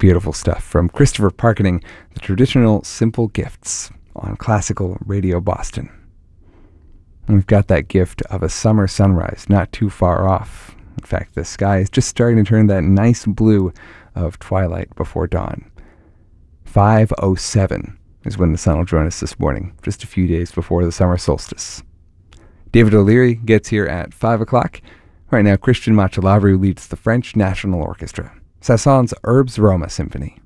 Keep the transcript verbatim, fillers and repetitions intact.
Beautiful stuff from Christopher Parkening, the traditional Simple Gifts on Classical Radio Boston. And we've got that gift of a summer sunrise not too far off. In fact, the sky is just starting to turn that nice blue of twilight before dawn. five oh seven is when the sun will join us this morning, just a few days before the summer solstice. David O'Leary gets here at five o'clock. Right now, Christian Machalavrou leads the French National Orchestra. Saint-Saëns' Herbes Roma Symphony.